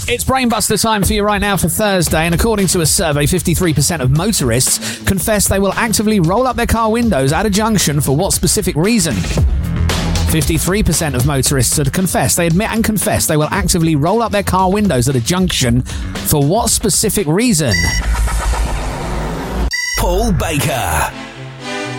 It's Brainbuster time for you right now for Thursday, and according to a survey, 53% of motorists confess they will actively roll up their car windows at a junction for what specific reason? 53% of motorists had confessed, they admit and confess they will actively roll up their car windows at a junction for what specific reason? Paul Baker.